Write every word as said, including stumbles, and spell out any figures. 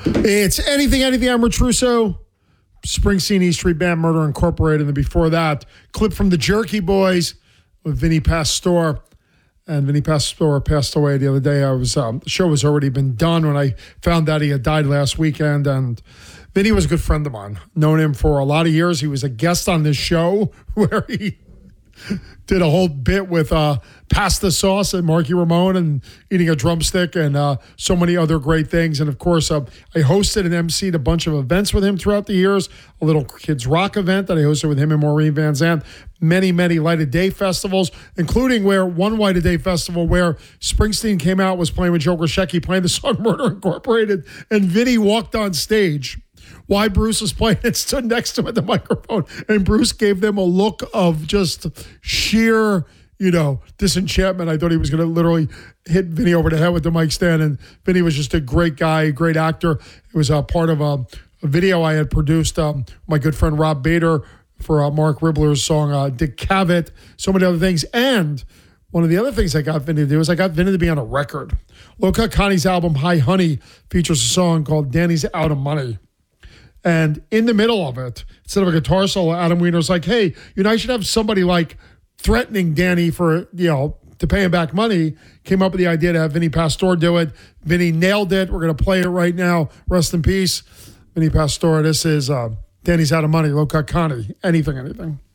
It's Anything, Anything. I'm Rich Russo. Springsteen, East Street Band, Murder Incorporated. And then before that, clip from the Jerky Boys with Vinnie Pastore. And Vinnie Pastore passed away the other day. I was um, the show has already been done when I found out he had died last weekend. And Vinnie was a good friend of mine. Known him for a lot of years. He was a guest on this show where he did a whole bit with uh, pasta sauce and Marky Ramone and eating a drumstick and uh, so many other great things. And, of course, uh, I hosted and emceed a bunch of events with him throughout the years, a little kids rock event that I hosted with him and Maureen Van Zandt, many, many Light of Day festivals, including where one Light of Day festival where Springsteen came out, was playing with Joe Grushecky, playing the song Murder Incorporated, and Vinnie walked on stage. Why Bruce was playing and stood next to him at the microphone. And Bruce gave them a look of just sheer, you know, disenchantment. I thought he was going to literally hit Vinnie over the head with the mic stand. And Vinnie was just a great guy, a great actor. It was a part of a, a video I had produced, um, my good friend Rob Bader, for uh, Mark Ribbler's song, uh, Dick Cavett, so many other things. And one of the other things I got Vinnie to do is I got Vinnie to be on a record. Loca Connie's album, Hi Honey, features a song called Danny's Out of Money. And in the middle of it, instead of a guitar solo, Adam Wiener's like, hey, you know, I should have somebody like threatening Danny for, you know, to pay him back money. Came up with the idea to have Vinnie Pastore do it. Vinnie nailed it. We're going to play it right now. Rest in peace, Vinnie Pastore. This is uh, Danny's Out of Money, Loca Connie. Anything, anything.